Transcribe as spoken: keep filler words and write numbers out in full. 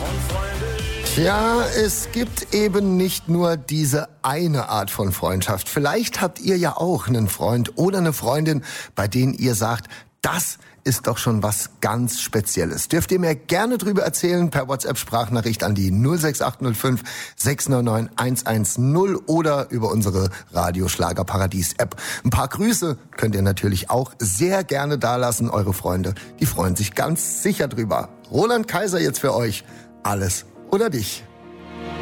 Ja, es gibt eben nicht nur diese eine Art von Freundschaft. Vielleicht habt ihr ja auch einen Freund oder eine Freundin, bei denen ihr sagt, das ist doch schon was ganz Spezielles. Dürft ihr mir gerne drüber erzählen per WhatsApp-Sprachnachricht an die null sechs acht null fünf sechs neun neun eins eins null oder über unsere Radioschlager-Paradies-App. Ein paar Grüße könnt ihr natürlich auch sehr gerne dalassen. Eure Freunde, die freuen sich ganz sicher drüber. Roland Kaiser jetzt für euch. Alles oder dich.